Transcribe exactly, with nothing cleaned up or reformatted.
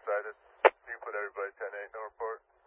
excited. You can put everybody ten eight, no report.